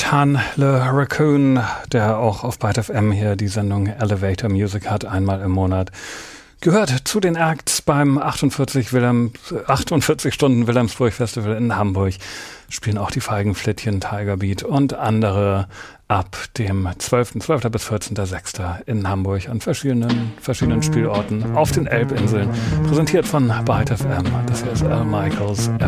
Khan Le Raccoon, der auch auf Byte FM hier die Sendung Elevator Music hat, einmal im Monat. Gehört zu den Acts beim 48 Stunden Wilhelmsburg Festival in Hamburg. Spielen auch die Feigenflittchen, Tiger Beat und andere ab dem 12. bis 14.06. in Hamburg an verschiedenen Spielorten auf den Elbinseln. Präsentiert von Byte FM. Das hier ist Al Michaels